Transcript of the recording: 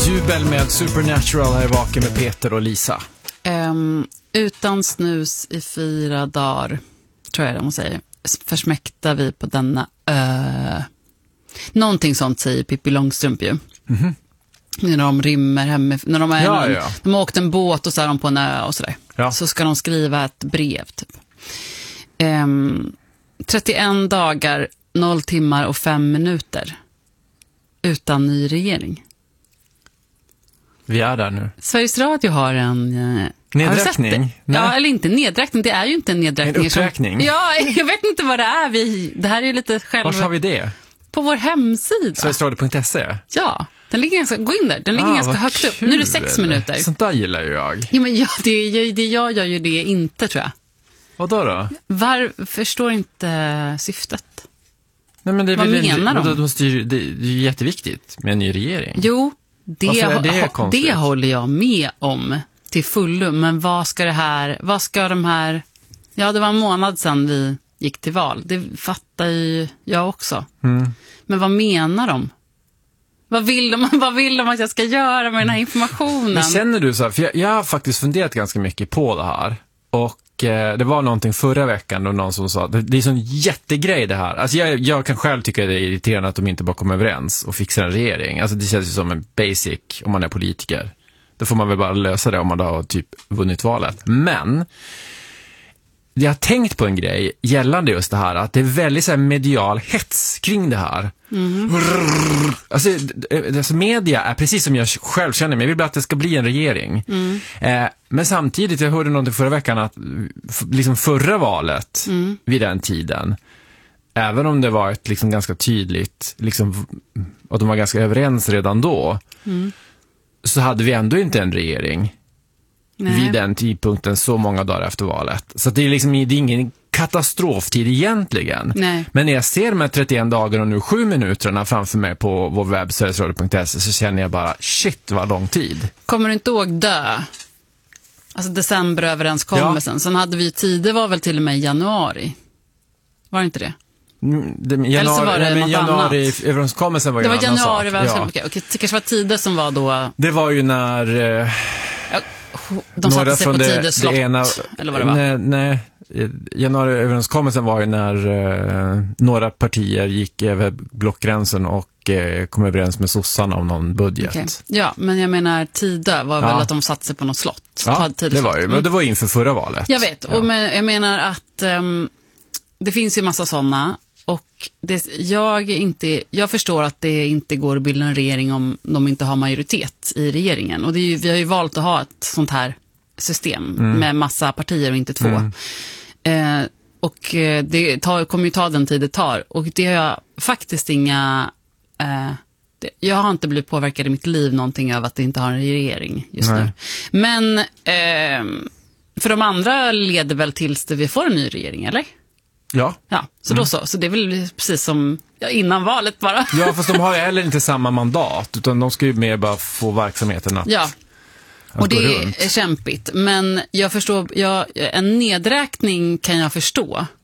Jubel med Supernatural här vaken med Peter och Lisa. Utan snus i 4 dagar, tror jag de säger. Försmäktar vi på denna någonting sånt säger Pippi Långstrump ju. Mm-hmm. När de rymmer hemma, när de, de har åkt en båt och så är de på en ö och sådär. Ja. Så ska de skriva ett brev typ. 31 dagar, 0 timmar och 5 minuter utan ny regering. Vi är där nu. Sveriges Radio har en... nedräkning? Ja, eller inte nedräkning. Det är ju inte en nedräkning. En uppräkning? Ja, jag vet inte vad det är. Det här är ju lite själv... Var har vi det? På vår hemsida. Sverigesradio.se? Ja, den ligger ganska... Gå in där. Den ligger ganska högt upp. Nu är det 6 minuter. Sånt där gillar ju jag. Ja, men jag gör ju det inte, tror jag. Vad då? Förstår inte syftet. Nej, men det är vad väl menar de? Det är ju jätteviktigt med en ny regering. Jo, det håller jag med om till fullo. Men vad ska de här... Ja, det var en månad sedan vi gick till val. Det fattar ju jag också. Mm. Men vad menar de? Vad vill de att jag ska göra med den här informationen? Men känner du så här, för jag har faktiskt funderat ganska mycket på det här. Och det var någonting förra veckan då någon som sa det är sån jättegrej det här. Alltså jag kan själv tycka det är irriterande att de inte bara kommer överens och fixar en regering. Alltså det känns ju som en basic om man är politiker. Då får man väl bara lösa det om man då har typ vunnit valet. Men jag har tänkt på en grej gällande just det här, att det är väldigt så här medial hets kring det här. Mm. Alltså media är precis som jag själv känner mig. Jag vill bara att det ska bli en regering. Mm. Men samtidigt, jag hörde någonting förra veckan att liksom förra valet vid den tiden, även om det var ett liksom ganska tydligt liksom, och de var ganska överens redan då, så hade vi ändå inte en regering. Nej. Vid den tidpunkten så många dagar efter valet. Så det är liksom det är ingen katastroftid egentligen. Nej. Men när jag ser de här 31 dagar och nu 7 minuterna framför mig på vår webb sverigesradio.se så känner jag bara, shit vad lång tid. Kommer du inte ihåg alltså decemberöverenskommelsen? Ja. Sen hade vi tider var väl till och med januari. Var det inte det? Eller så var det januari-överenskommelsen var ju en annan sak. Det kanske var tider som var då... Det var ju när... de satte sig på tiderslott, eller vad det var? Nej. Januariöverenskommelsen var ju när några partier gick över blockgränsen och kom överens med sossarna om någon budget. Okay. Ja, men jag menar tider var väl att de satte sig på något slott. Ja, det var ju, men det var inför förra valet. Jag vet, och jag menar att det finns ju massa sådana. Och jag förstår att det inte går att bilda en regering om de inte har majoritet i regeringen. Och vi har ju valt att ha ett sånt här system med massa partier och inte 2. Och det kommer ju ta den tid det tar. Och det har jag faktiskt jag har inte blivit påverkad i mitt liv någonting av att det inte har en regering just nu. Men för de andra leder väl tills vi får en ny regering, eller? Ja. Så då så det är väl precis som innan valet bara. Ja, fast de har ju heller inte samma mandat, utan de ska ju mer bara få verksamheten att och det är kämpigt. Men jag förstår, en nedräkning kan jag förstå.